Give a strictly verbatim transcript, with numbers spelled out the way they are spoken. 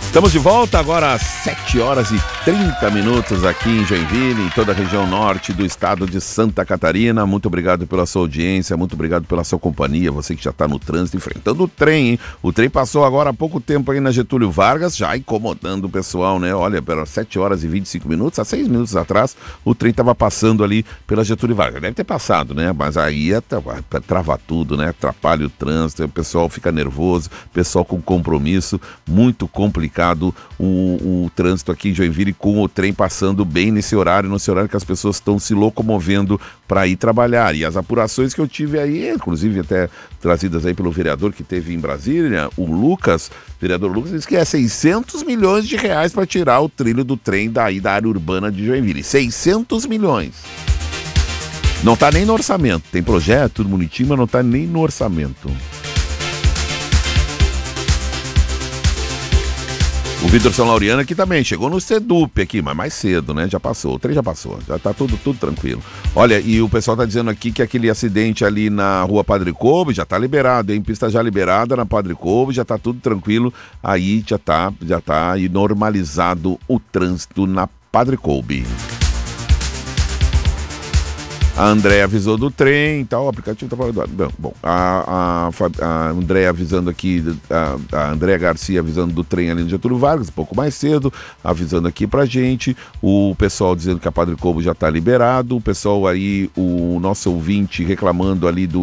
Estamos de volta agora às sete horas e trinta minutos aqui em Joinville, em toda a região norte do estado de Santa Catarina. Muito obrigado pela sua audiência, muito obrigado pela sua companhia, você que já está no trânsito enfrentando o trem, hein? O trem passou agora há pouco tempo aí na Getúlio Vargas, já incomodando o pessoal, né? Olha, pelas sete horas e vinte e cinco minutos, há seis minutos atrás, o trem estava passando ali pela Getúlio Vargas. Deve ter passado, né? Mas aí é para travar tudo, né? Atrapalha o trânsito, o pessoal fica nervoso, o pessoal com compromisso, muito complicado. O, o trânsito aqui em Joinville com o trem passando bem nesse horário, nesse horário que as pessoas estão se locomovendo para ir trabalhar. E as apurações que eu tive aí, inclusive até trazidas aí pelo vereador que teve em Brasília, o Lucas, vereador Lucas, disse que é seiscentos milhões de reais para tirar o trilho do trem daí da área urbana de Joinville. seiscentos milhões. Não está nem no orçamento. Tem projeto, tudo bonitinho, mas não está nem no orçamento. O Vitor São Laureano aqui também, chegou no Sedup aqui, mas mais cedo, né? Já passou, o trem já passou, já tá tudo, tudo tranquilo. Olha, e o pessoal tá dizendo aqui que aquele acidente ali na rua Padre Couve já tá liberado, hein? Pista já liberada na Padre Couve, já tá tudo tranquilo, aí já tá, já tá aí normalizado o trânsito na Padre Couve. A André avisou do trem e tal, o aplicativo tá falando. Bom, bom a, a, a André avisando aqui, a, a André Garcia avisando do trem ali no Getúlio Vargas, um pouco mais cedo, avisando aqui pra gente. O pessoal dizendo que a Padre Couve já tá liberado, o pessoal aí, o nosso ouvinte reclamando ali do